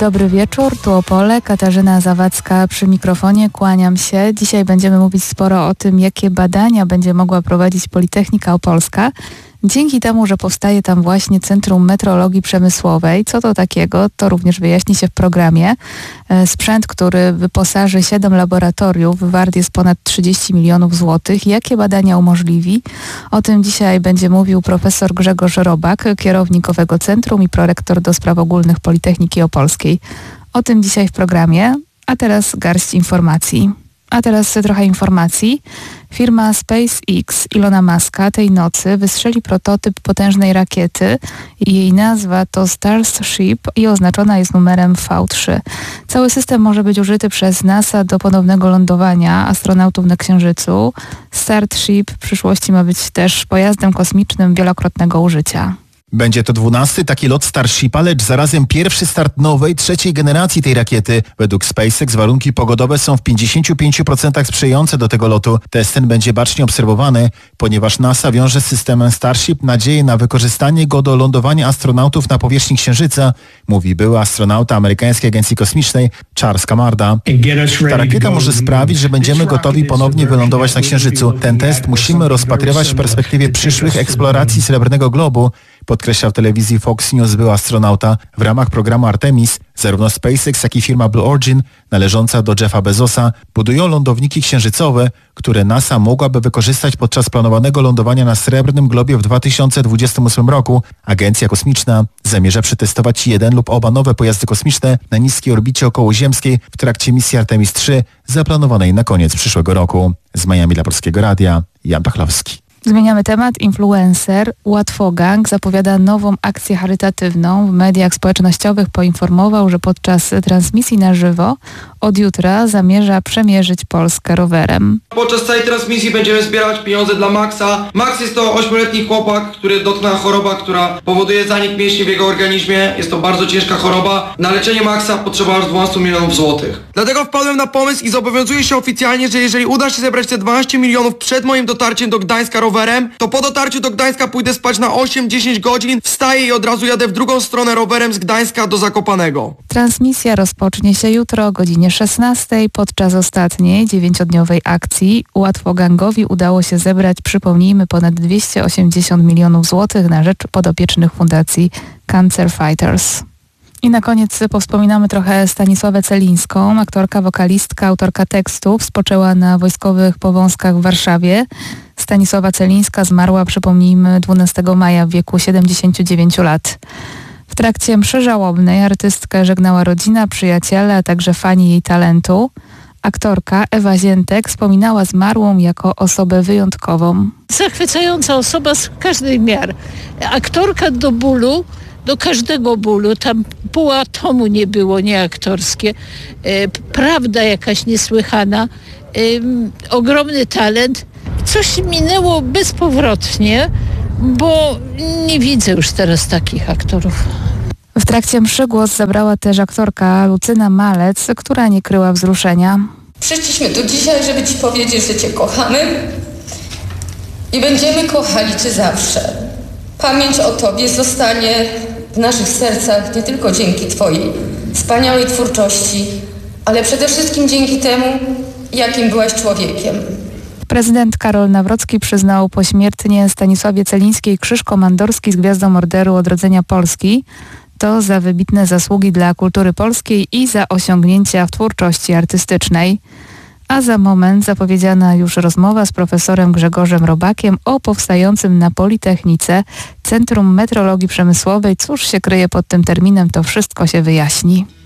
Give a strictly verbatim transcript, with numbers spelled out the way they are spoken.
Dobry wieczór, tu Opole, Katarzyna Zawadzka przy mikrofonie, kłaniam się. Dzisiaj będziemy mówić sporo o tym, jakie badania będzie mogła prowadzić Politechnika Opolska. Dzięki temu, że powstaje tam właśnie Centrum Metrologii Przemysłowej. Co to takiego? To również wyjaśni się w programie. Sprzęt, który wyposaży siedem laboratoriów, wart jest ponad trzydzieści milionów złotych. Jakie badania umożliwi? O tym dzisiaj będzie mówił profesor Grzegorz Robak, kierownik owego centrum i prorektor do spraw ogólnych Politechniki Opolskiej. O tym dzisiaj w programie, a teraz garść informacji. A teraz trochę informacji. Firma SpaceX Ilona Muska tej nocy wystrzeli prototyp potężnej rakiety. Jej nazwa to Starship i oznaczona jest numerem V trzy. Cały system może być użyty przez NASA do ponownego lądowania astronautów na Księżycu. Starship w przyszłości ma być też pojazdem kosmicznym wielokrotnego użycia. Będzie to dwunasty taki lot Starshipa, lecz zarazem pierwszy start nowej, trzeciej generacji tej rakiety. Według SpaceX warunki pogodowe są w pięćdziesięciu pięciu procentach sprzyjające do tego lotu. Test ten będzie bacznie obserwowany, ponieważ NASA wiąże z systemem Starship nadzieję na wykorzystanie go do lądowania astronautów na powierzchni Księżyca, mówi były astronauta amerykańskiej agencji kosmicznej Charles Camarda. Ta rakieta może sprawić, że będziemy gotowi ponownie wylądować na Księżycu. Ten test musimy rozpatrywać w perspektywie przyszłych eksploracji Srebrnego Globu, podkreśla w telewizji Fox News były astronauta. W ramach programu Artemis zarówno SpaceX, jak i firma Blue Origin, należąca do Jeffa Bezosa, budują lądowniki księżycowe, które NASA mogłaby wykorzystać podczas planowanego lądowania na Srebrnym Globie w dwa tysiące dwudziestym ósmym roku. Agencja kosmiczna zamierza przetestować jeden lub oba nowe pojazdy kosmiczne na niskiej orbicie okołoziemskiej w trakcie misji Artemis trzy, zaplanowanej na koniec przyszłego roku. Z Miami dla Polskiego Radia, Jan Pachlowski. Zmieniamy temat. Influencer Łatwogang zapowiada nową akcję charytatywną. W mediach społecznościowych poinformował, że podczas transmisji na żywo od jutra zamierza przemierzyć Polskę rowerem. Podczas całej transmisji będziemy zbierać pieniądze dla Maxa. Max jest to ośmioletni chłopak, który dotknęła choroba, która powoduje zanik mięśni w jego organizmie. Jest to bardzo ciężka choroba. Na leczenie Maxa potrzeba aż dwanaście milionów złotych. Dlatego wpadłem na pomysł i zobowiązuję się oficjalnie, że jeżeli uda się zebrać te dwanaście milionów przed moim dotarciem do Gdańska rowerem, to po dotarciu do Gdańska pójdę spać na osiem dziesięć godzin, wstaję i od razu jadę w drugą stronę rowerem z Gdańska do Zakopanego. Transmisja rozpocznie się jutro o godzinie szesnastej. Podczas ostatniej dziewięciodniowej akcji Łatwogangowi udało się zebrać, przypomnijmy, ponad dwieście osiemdziesiąt milionów złotych na rzecz podopiecznych fundacji Cancer Fighters. I na koniec powspominamy trochę Stanisławę Celińską, aktorka, wokalistka, autorka tekstów, spoczęła na wojskowych Powązkach w Warszawie. Stanisława Celińska zmarła, przypomnijmy, dwunastego maja w wieku siedemdziesięciu dziewięciu lat. W trakcie mszy żałobnej artystkę żegnała rodzina, przyjaciele, a także fani jej talentu. Aktorka Ewa Ziętek wspominała zmarłą jako osobę wyjątkową. Zachwycająca osoba z każdej miary. Aktorka do bólu, do każdego bólu, tam pół atomu nie było nieaktorskie. E, prawda jakaś niesłychana, e, ogromny talent. Coś minęło bezpowrotnie, bo nie widzę już teraz takich aktorów. W trakcie mszy głos zabrała też aktorka Lucyna Malec, która nie kryła wzruszenia. Przyszliśmy tu dzisiaj, żeby Ci powiedzieć, że Cię kochamy i będziemy kochali Cię zawsze. Pamięć o Tobie zostanie w naszych sercach nie tylko dzięki Twojej wspaniałej twórczości, ale przede wszystkim dzięki temu, jakim byłaś człowiekiem. Prezydent Karol Nawrocki przyznał pośmiertnie Stanisławie Celińskiej Krzyż Komandorski z Gwiazdą Orderu Odrodzenia Polski. To za wybitne zasługi dla kultury polskiej i za osiągnięcia w twórczości artystycznej. A za moment zapowiedziana już rozmowa z profesorem Grzegorzem Robakiem o powstającym na Politechnice Centrum Metrologii Przemysłowej. Cóż się kryje pod tym terminem, to wszystko się wyjaśni.